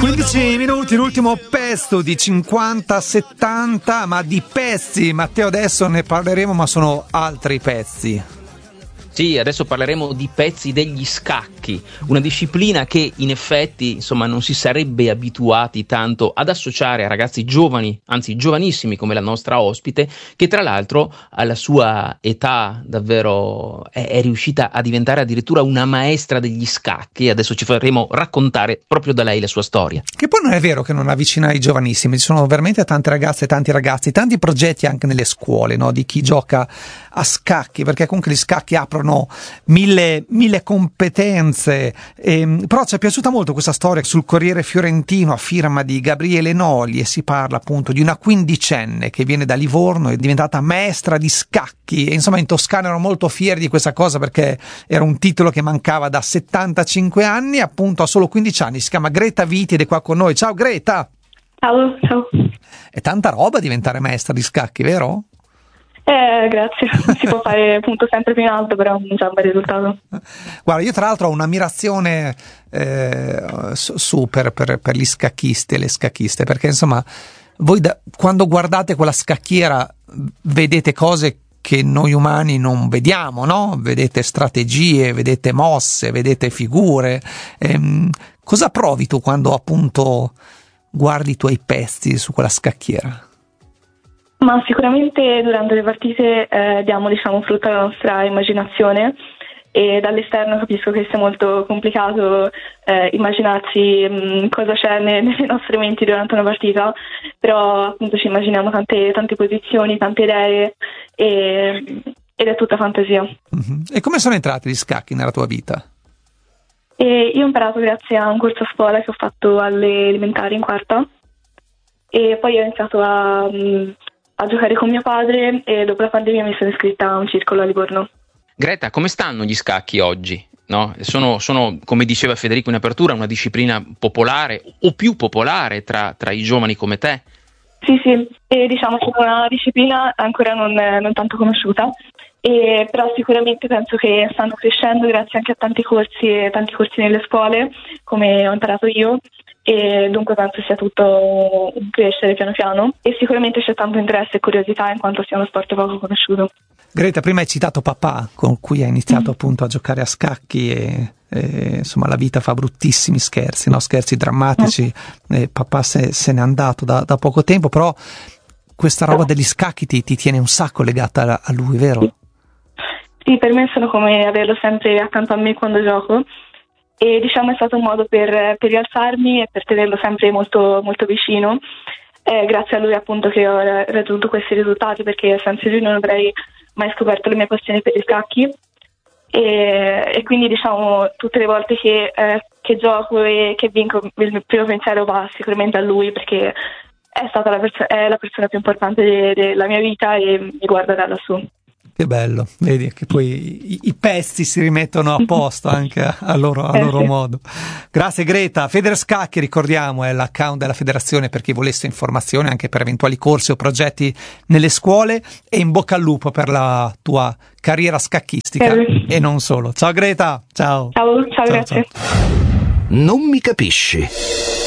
15 minuti, l'ultimo pezzo di 50-70, ma di pezzi, Matteo, adesso ne parleremo, ma sono altri pezzi. Sì, adesso parleremo di pezzi degli scacchi, una disciplina che in effetti, insomma, non si sarebbe abituati tanto ad associare a ragazzi giovani, anzi giovanissimi come la nostra ospite, che tra l'altro alla sua età davvero è riuscita a diventare addirittura una maestra degli scacchi. Adesso ci faremo raccontare proprio da lei la sua storia. Che poi non è vero che non avvicina i giovanissimi, ci sono veramente tante ragazze e tanti ragazzi, tanti progetti anche nelle scuole, no? Di chi gioca a scacchi, perché comunque gli scacchi aprono mille competenze, però ci è piaciuta molto questa storia sul Corriere Fiorentino a firma di Gabriele Noli, e si parla appunto di una quindicenne che viene da Livorno, è diventata maestra di scacchi, e insomma in Toscana erano molto fieri di questa cosa perché era un titolo che mancava da 75 anni, appunto a solo 15 anni. Si chiama Greta Viti ed è qua con noi. Ciao Greta! Ciao. È tanta roba diventare maestra di scacchi, vero? Grazie, si può fare appunto sempre più in alto, però non c'è un bel risultato. Guarda, io tra l'altro ho un'ammirazione super per gli scacchisti e le scacchiste, perché insomma voi quando guardate quella scacchiera vedete cose che noi umani non vediamo, no? Vedete strategie, vedete mosse, vedete figure. Cosa provi tu quando appunto guardi i tuoi pezzi su quella scacchiera? Ma sicuramente durante le partite diamo frutto alla nostra immaginazione, e dall'esterno capisco che sia molto complicato immaginarsi cosa c'è nelle nostre menti durante una partita, però appunto ci immaginiamo tante posizioni, tante idee, ed è tutta fantasia. Mm-hmm. E come sono entrati gli scacchi nella tua vita? E io ho imparato grazie a un corso a scuola che ho fatto alle elementari in quarta, e poi ho iniziato a giocare con mio padre, e dopo la pandemia mi sono iscritta a un circolo a Livorno. Greta, come stanno gli scacchi oggi? No? Sono, come diceva Federico in apertura, una disciplina popolare o più popolare tra i giovani come te? Sì, e diciamo che è una disciplina ancora non tanto conosciuta, però sicuramente penso che stanno crescendo grazie anche a tanti corsi nelle scuole, come ho imparato io, e dunque penso sia tutto un crescere piano piano, e sicuramente c'è tanto interesse e curiosità in quanto sia uno sport poco conosciuto. Greta, prima hai citato papà con cui hai iniziato appunto a giocare a scacchi, e insomma la vita fa bruttissimi scherzi, no? Scherzi drammatici, papà se n'è andato da poco tempo, però questa roba degli scacchi ti tiene un sacco legata a lui, vero? Sì, per me sono come averlo sempre accanto a me quando gioco, e diciamo è stato un modo per rialzarmi e per tenerlo sempre molto, molto vicino. Grazie a lui appunto che ho raggiunto questi risultati, perché senza lui non avrei mai scoperto le mie passioni per gli scacchi, e quindi diciamo tutte le volte che gioco e che vinco il primo pensiero va sicuramente a lui, perché è stata è la persona più importante della mia vita e mi guarda da lassù. Che bello, vedi che poi i pezzi si rimettono a posto anche a loro modo. Grazie Greta. Federscacchi, ricordiamo, è l'account della federazione per chi volesse informazioni anche per eventuali corsi o progetti nelle scuole, e in bocca al lupo per la tua carriera scacchistica e non solo. Ciao Greta, ciao. Ciao, grazie. Non mi capisci.